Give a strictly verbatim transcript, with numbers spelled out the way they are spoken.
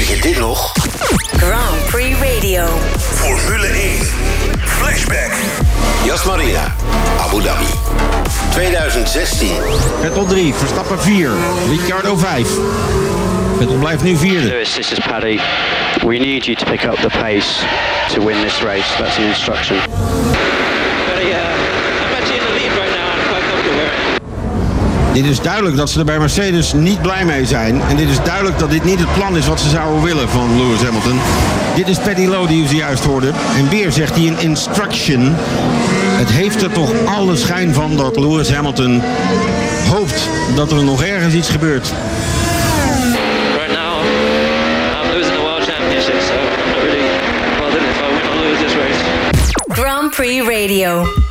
Weet je dit nog? Grand Prix Radio. Formule één. Flashback. Yas Marina, Abu Dhabi. twintig zestien. Vettel drie, Verstappen vier, Ricciardo vijf. Vettel blijft nu vierde. Lewis, this is Paddy. We need you to pick up the pace to win this race. That's the instruction. But yeah, I'm actually in the lead right now. I'm quite comfortable. Dit is duidelijk dat ze er bij Mercedes niet blij mee zijn. En dit is duidelijk dat dit niet het plan is wat ze zouden willen van Lewis Hamilton. Dit is Paddy Lowe die u juist hoorde. En weer zegt hij een instruction. Het heeft er toch alle schijn van dat Lewis Hamilton hoopt dat er nog ergens iets gebeurt. Right now, I'm losing the World Championship, so I'm not really bothered if I win or lose this race. Grand Prix Radio.